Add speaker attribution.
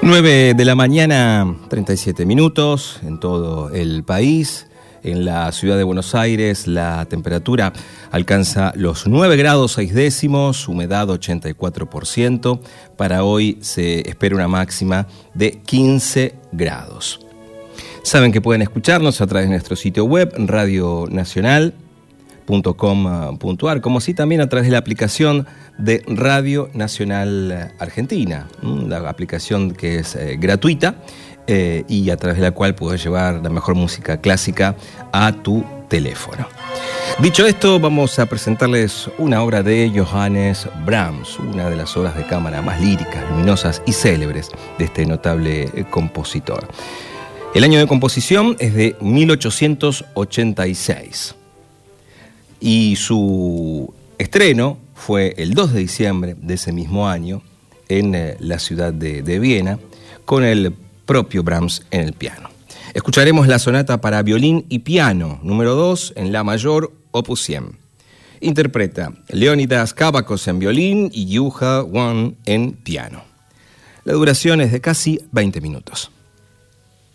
Speaker 1: 9 de la mañana, 37 minutos en todo el país. En la ciudad de Buenos Aires la temperatura alcanza los 9 grados 6 décimos, humedad 84%. Para hoy se espera una máxima de 15 grados. Saben que pueden escucharnos a través de nuestro sitio web radionacional.com.ar, como así también a través de la aplicación de Radio Nacional Argentina, la aplicación que es gratuita y a través de la cual puedes llevar la mejor música clásica a tu teléfono. Dicho esto, vamos a presentarles una obra de Johannes Brahms, una de las obras de cámara más líricas, luminosas y célebres de este notable compositor. El año de composición es de 1886 y su estreno fue el 2 de diciembre de ese mismo año en la ciudad de Viena, con el propio Brahms en el piano. Escucharemos la sonata para violín y piano, número 2, en la mayor, opus 100. Interpreta Leonidas Kavakos en violín y Juha Won en piano. La duración es de casi 20 minutos.